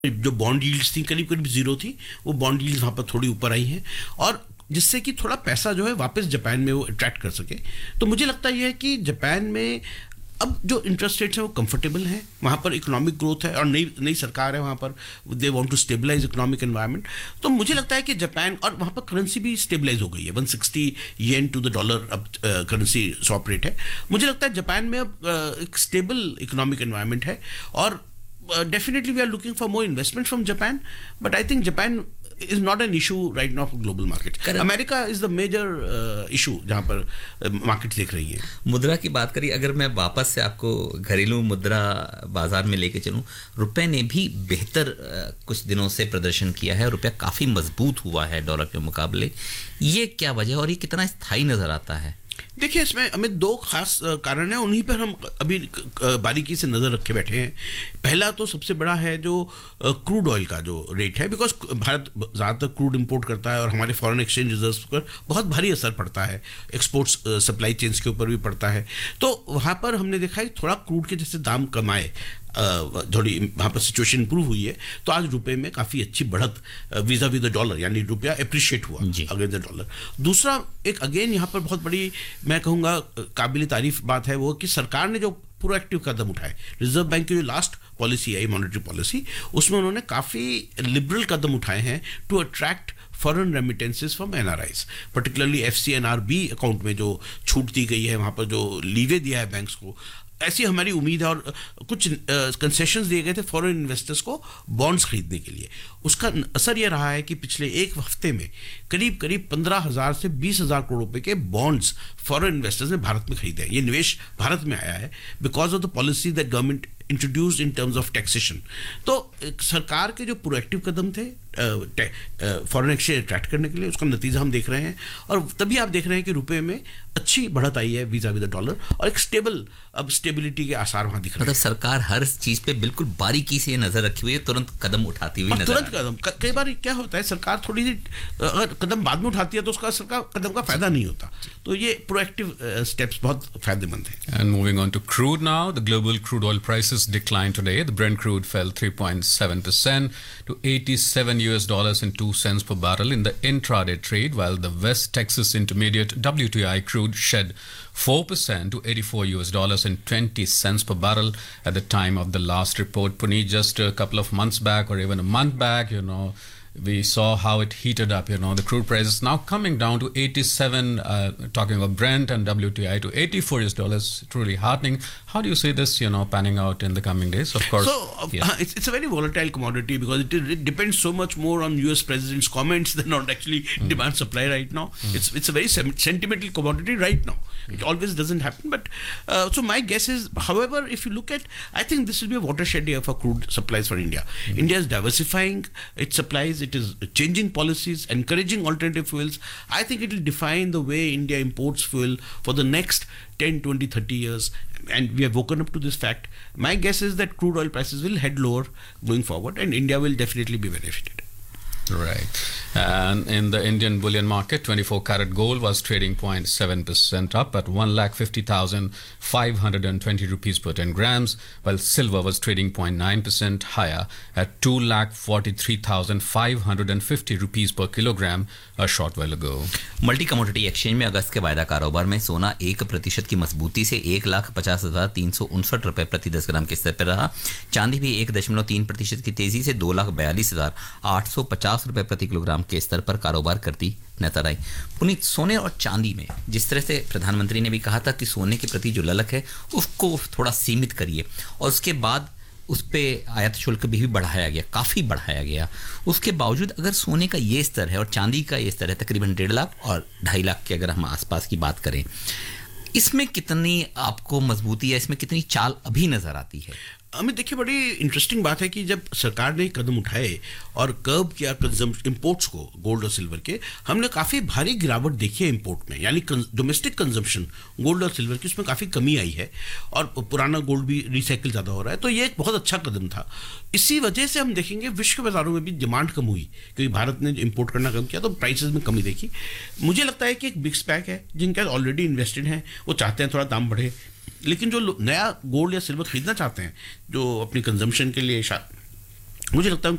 जो bond yields थी करीब करीब जीरो थी, वो बॉन्ड यील्ड्स वहाँ पर थोड़ी ऊपर आई हैं, और जिससे कि थोड़ा पैसा जो है वापस जापान में वो अट्रैक्ट कर सके। तो मुझे लगता है कि जापान में अब जो इंटरेस्ट रेट्स हैं वो कंफर्टेबल हैं, वहाँ पर इकोनॉमिक ग्रोथ है और नई नई सरकार है वहाँ पर, they want to stabilise economic environment. तो मुझे लगता है कि जापान, और वहाँ पर करेंसी भी स्टेबलाइज हो गई है, 160 येन टू द डॉलर अब करेंसी स्वैप रेट है। मुझे लगता है जापान में अब एक स्टेबल इकोनॉमिक एनवायरनमेंट है, और definitely we are looking for more investment from Japan, but I think Japan is not an issue right now for global market. America is the major issue जहाँ पर market देख रही है। मुद्रा की बात करिए, अगर मैं वापस से आपको घरेलू मुद्रा बाजार में लेके चलूँ, रुपए ने भी बेहतर कुछ दिनों से प्रदर्शन किया है, रुपया काफ़ी मजबूत हुआ है डॉलर के मुकाबले। ये क्या वजह है और ये कितना स्थायी नज़र आता है? देखिए, इसमें हमें दो खास कारण हैं, उन्हीं पर हम अभी बारीकी से नज़र रखे बैठे हैं। पहला तो सबसे बड़ा है जो क्रूड ऑयल का जो रेट है, बिकॉज भारत ज़्यादातर क्रूड इंपोर्ट करता है और हमारे फॉरेन एक्सचेंज रिजर्व्स पर बहुत भारी असर पड़ता है, एक्सपोर्ट्स सप्लाई चेन्स के ऊपर भी पड़ता है। तो वहाँ पर हमने देखा है थोड़ा क्रूड के जैसे दाम कमाए, थोड़ी वहाँ पर सिचुएशन इंप्रूव हुई है, तो आज रुपए में काफ़ी अच्छी बढ़त वीजा विद द डॉलर, यानी रुपया अप्रिशिएट हुआ अगेंस्ट द डॉलर। दूसरा एक अगेन यहाँ पर बहुत बड़ी मैं कहूँगा काबिल तारीफ बात है वो कि सरकार ने जो प्रोएक्टिव कदम उठाए, रिजर्व बैंक की जो लास्ट पॉलिसी है मॉनेटरी पॉलिसी, उसमें उन्होंने काफ़ी लिबरल कदम उठाए हैं to attract foreign remittances from NRIs, particularly FCNRB account में जो छूट दी गई है, वहाँ पर जो लीवे दिया है बैंक्स को, ऐसी हमारी उम्मीद है। और कुछ कंसेशंस दिए गए थे फॉरेन इन्वेस्टर्स को बॉन्ड्स खरीदने के लिए। उसका असर यह रहा है कि पिछले एक हफ्ते में करीब करीब 15,000 से 20,000 करोड़ रुपए के बॉन्ड्स फॉरेन इन्वेस्टर्स ने भारत में खरीदे हैं। ये निवेश भारत में आया है because of the policy that government introduced in terms of taxation. तो सरकार के जो प्रोएक्टिव कदम थे फॉरेन एक्सचेंज अट्रैक्ट करने के लिए, उसका नतीजा हम देख रहे हैं, और तभी आप देख रहे हैं कि रुपए में अच्छी बढ़त आई है वीजा विद डॉलर, और एक अब स्टेबिलिटी के आसार वहां दिख रहे हैं। मतलब सरकार हर चीज पे बिल्कुल बारीकी से नजर रखी हुई है, तुरंत कदम उठाती हुई नजर। कई बार क्या होता है, सरकार थोड़ी सी अगर कदम बाद में उठाती है तो उसका सरकार कदम का फायदा नहीं होता, तो ये प्रोएक्टिव स्टेप्स बहुत फायदेमंद है। And moving on to crude now, the global crude oil prices declined today. The Brent crude fell 3.7% to $87.02 per barrel in the intraday trade, while the West Texas Intermediate WTI crude shed 4% to $84.20 per barrel at the time of the last report. Puneet, just a couple of months back or even a month back, we saw how it heated up, the crude prices now coming down to 87, talking about Brent and WTI to $84, truly heartening. How do you see this, panning out in the coming days? Of course. So, it's a very volatile commodity because it depends so much more on US President's comments than on actually demand supply right now. It's a very sentimental commodity right now. It always doesn't happen, but so my guess is, however, if you look at, I think this will be a watershed year for crude supplies for India. India is diversifying its supplies. It is changing policies, encouraging alternative fuels. I think it will define the way India imports fuel for the next 10, 20, 30 years. And we have woken up to this fact. My guess is that crude oil prices will head lower going forward, and India will definitely be benefited. Right. And in the Indian bullion market, 24-karat gold was trading 0.7% up at 1,50,520 rupees per 10 grams, while silver was trading 0.9% higher at 2,43,550 rupees per kilogram a short while ago. Multi commodity exchange में अगस्त के वायदा कारोबार में सोना 1% की मजबूती से 1,50,359 रुपए प्रति 10 ग्राम के स्तर पर रहा। चांदी भी 1.3% की तेजी से 2,42,850 रुपए प्रति किलोग्राम के स्तर पर कारोबार करती नजर आई। पुनीत, सोने और चांदी में जिस तरह से प्रधानमंत्री ने भी कहा था कि सोने के प्रति जो ललक है उसको थोड़ा सीमित करिए, और उसके बाद उस पर आयात शुल्क भी बढ़ाया गया, काफ़ी बढ़ाया गया। उसके बावजूद अगर सोने का ये स्तर है और चांदी का ये स्तर है तकरीबन 1.5 लाख और 2.5 लाख के अगर हम आसपास की बात करें, इसमें कितनी आपको मजबूती है, इसमें कितनी चाल अभी नज़र आती है? हमें देखिए, बड़ी इंटरेस्टिंग बात है कि जब सरकार ने कदम उठाए और कर्ब किया इंपोर्ट्स को गोल्ड और सिल्वर के, हमने काफ़ी भारी गिरावट देखी है इंपोर्ट में, यानी डोमेस्टिक कंजम्पशन गोल्ड और सिल्वर की उसमें काफ़ी कमी आई है, और पुराना गोल्ड भी रिसाइकिल ज़्यादा हो रहा है। तो ये एक बहुत अच्छा कदम था। इसी वजह से हम देखेंगे विश्व बाजारों में भी डिमांड कम हुई, क्योंकि भारत ने इंपोर्ट करना कम किया तो प्राइसेस में कमी देखी। मुझे लगता है कि एक बिग स्पैक है, जिनके ऑलरेडी इन्वेस्टेड हैं, वो चाहते हैं थोड़ा दाम बढ़े, लेकिन जो नया गोल्ड या सिल्वर खरीदना चाहते हैं जो अपनी कंजम्पशन के लिए, मुझे लगता है